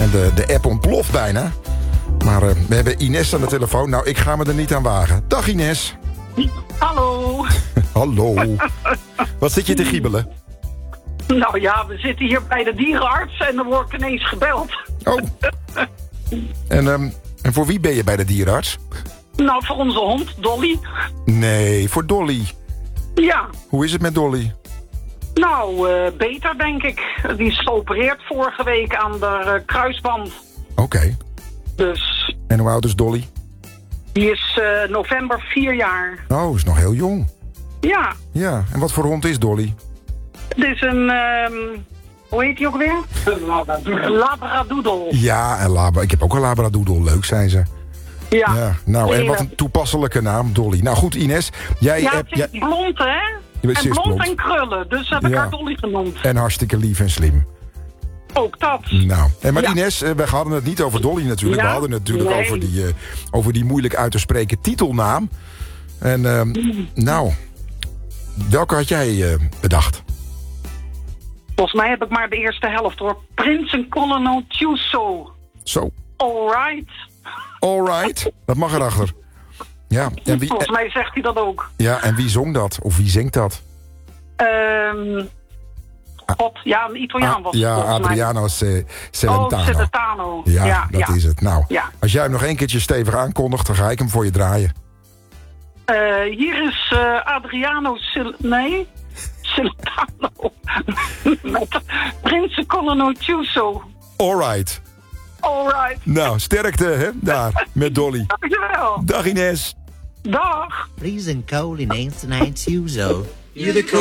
En de app ontploft bijna. Maar we hebben Ines aan de telefoon. Nou, ik ga me er niet aan wagen. Dag Ines. Hallo. Hallo. Wat zit je te giebelen? Nou ja, we zitten hier bij de dierenarts en er wordt ineens gebeld. Oh. En voor wie ben je bij de dierenarts? Nou, voor onze hond, Dolly. Nee, voor Dolly. Ja. Hoe is het met Dolly? Nou, beter denk ik. Die is geopereerd vorige week aan de kruisband. Oké. Dus... En hoe oud is Dolly? Die is november 4 jaar. Oh, is nog heel jong. Ja. Ja, en wat voor hond is Dolly? Het is een... hoe heet die ook weer? Labradoodle. Ja, ik heb ook een labradoodle. Leuk zijn ze. Ja. Nou, en wat een toepasselijke naam, Dolly. Nou goed, Ines. Jij ja, het is blond, hè? En blond en krullen. Dus heb ik haar Dolly genoemd. En hartstikke lief en slim. Ook dat. Nou, maar Ines, we hadden het niet over Dolly natuurlijk. Ja? We hadden het natuurlijk over die moeilijk uit te spreken titelnaam. En nou, welke had jij bedacht? Volgens mij heb ik maar de eerste helft hoor. Prince Colonel Chuso. Zo. Alright. Dat mag erachter. Ja, en wie, volgens mij zegt hij dat ook. Ja, en wie zong dat? Of wie zingt dat? God, ja, een Italiaan was het. Ja, Adriano Celentano. Celentano. Ja, dat is het. Nou, ja. Als jij hem nog 1 keertje stevig aankondigt, dan ga ik hem voor je draaien. Hier is Adriano Celentano. Met Prince Colonel Chuso. Alright. Nou, sterkte, hè, daar, met Dolly. Dankjewel. Dag Ines. Dag. Prince Colonel Chuso. You're the